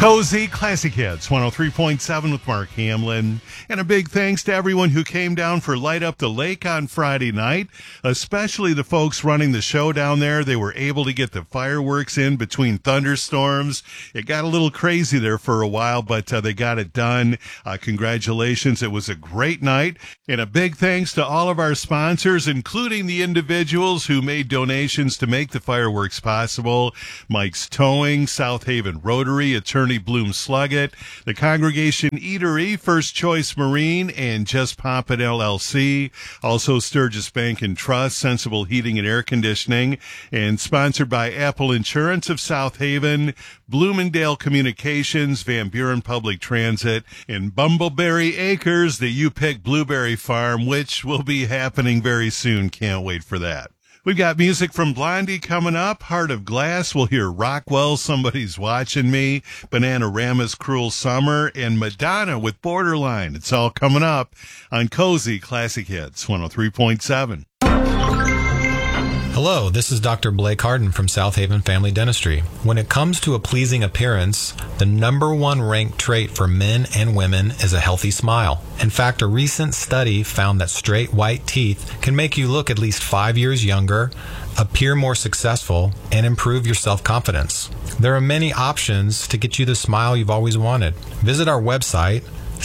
Cozy Classic Hits, 103.7 with Mark Hamlin. And a big thanks to everyone who came down for Light Up the Lake on Friday night, especially the folks running the show down there. They were able to get the fireworks in between thunderstorms. It got a little crazy there for a while, but they got it done. Congratulations. It was a great night. And a big thanks to all of our sponsors, including the individuals who made donations to make the fireworks possible. Mike's Towing, South Haven Rotary, Attorney Bloom Sluggett, the Congregation Eatery, First Choice Marine, and Just Poppin' LLC. Also Sturgis Bank and Trust, Sensible Heating and Air Conditioning, and sponsored by Apple Insurance of South Haven, Bloomingdale Communications, Van Buren Public Transit, and Bumbleberry Acres, the You Pick Blueberry Farm, which will be happening very soon. Can't wait for that. We've got music from Blondie coming up. Heart of Glass. We'll hear Rockwell, Somebody's Watching Me, Bananarama's Cruel Summer, and Madonna with Borderline. It's all coming up on Cozy Classic Hits 103.7. Hello, this is Dr. Blake Harden from South Haven Family Dentistry. When it comes to a pleasing appearance, the number one ranked trait for men and women is a healthy smile. In fact, a recent study found that straight white teeth can make you look at least 5 years younger, appear more successful, and improve your self-confidence. There are many options to get you the smile you've always wanted. Visit our website,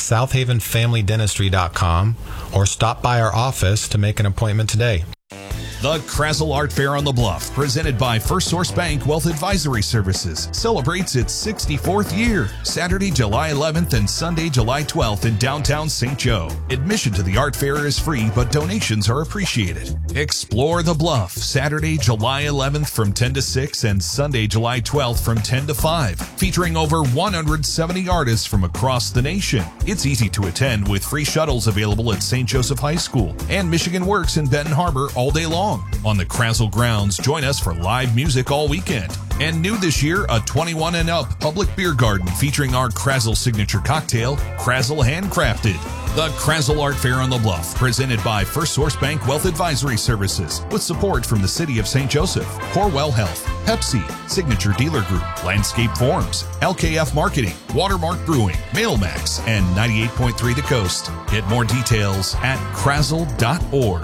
southavenfamilydentistry.com, or stop by our office to make an appointment today. The Krazel Art Fair on the Bluff, presented by First Source Bank Wealth Advisory Services, celebrates its 64th year, Saturday, July 11th and Sunday, July 12th in downtown St. Joe. Admission to the art fair is free, but donations are appreciated. Explore the Bluff, Saturday, July 11th from 10 to 6 and Sunday, July 12th from 10 to 5, featuring over 170 artists from across the nation. It's easy to attend with free shuttles available at St. Joseph High School and Michigan Works in Benton Harbor all day long. On the Krazel grounds, join us for live music all weekend. And new this year, a 21 and up public beer garden featuring our Krazel signature cocktail, Krazel Handcrafted. The Krazel Art Fair on the Bluff, presented by First Source Bank Wealth Advisory Services, with support from the City of St. Joseph, Corewell Health, Pepsi, Signature Dealer Group, Landscape Forms, LKF Marketing, Watermark Brewing, Mailmax, and 98.3 The Coast. Get more details at krazel.org.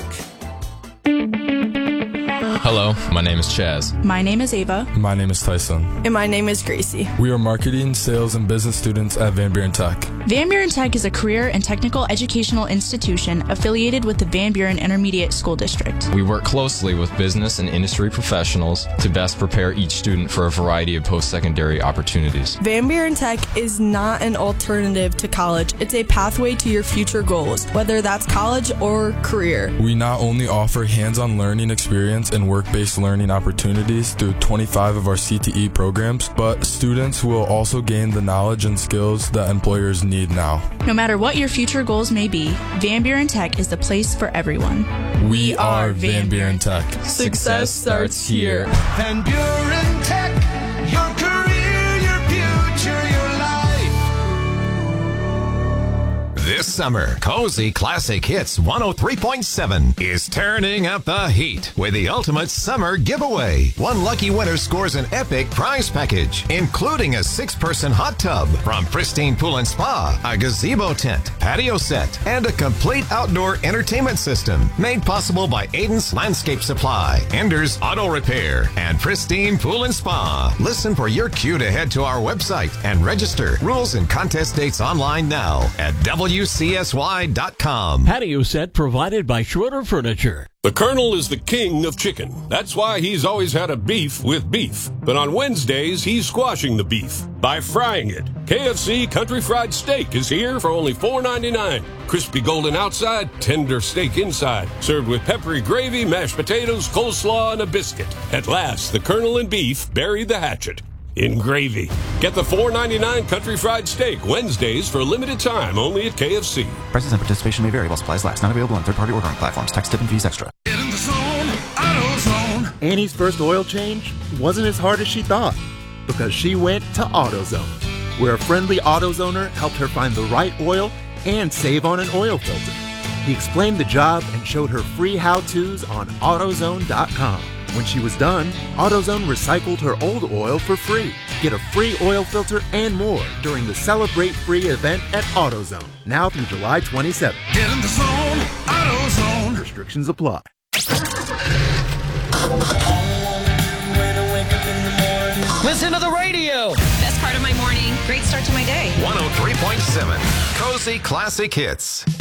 Hello, my name is Chaz. My name is Ava. My name is Tyson. And my name is Gracie. We are marketing, sales, and business students at Van Buren Tech. Van Buren Tech is a career and technical educational institution affiliated with the Van Buren Intermediate School District. We work closely with business and industry professionals to best prepare each student for a variety of post-secondary opportunities. Van Buren Tech is not an alternative to college. It's a pathway to your future goals, whether that's college or career. We not only offer hands-on learning experience and work-based learning opportunities through 25 of our CTE programs, but students will also gain the knowledge and skills that employers need now. No matter what your future goals may be, Van Buren Tech is the place for everyone. We are Van Buren Tech. Success starts here. Van Buren Tech, your career, your future, your life. This summer, Cozy Classic Hits 103.7 is turning up the heat with the ultimate summer giveaway. One lucky winner scores an epic prize package, including a 6-person hot tub from Pristine Pool and Spa, a gazebo tent, patio set, and a complete outdoor entertainment system made possible by Aiden's Landscape Supply, Ender's Auto Repair, and Pristine Pool and Spa. Listen for your cue to head to our website and register. Rules and contest dates online now at WCSY.com. Patio set provided by Schroeder Furniture. The Colonel is the king of chicken. That's why he's always had a beef with beef. But on Wednesdays, he's squashing the beef by frying it. KFC Country Fried Steak is here for only $4.99. Crispy golden outside, tender steak inside. Served with peppery gravy, mashed potatoes, coleslaw, and a biscuit. At last, the Colonel and beef buried the hatchet in gravy. Get the $4.99 Country Fried Steak Wednesdays for a limited time only at KFC. Prices and participation may vary while supplies last. Not available on third-party ordering platforms. Tax, tip, and fees extra. Get in the zone, AutoZone. Annie's first oil change wasn't as hard as she thought because she went to AutoZone, where a friendly AutoZoner helped her find the right oil and save on an oil filter. He explained the job and showed her free how-tos on AutoZone.com. When she was done, AutoZone recycled her old oil for free. Get a free oil filter and more during the Celebrate Free event at AutoZone, now through July 27th. Get in the zone, AutoZone. Restrictions apply. Listen to the radio. Best part of my morning. Great start to my day. 103.7 Cozy Classic Hits.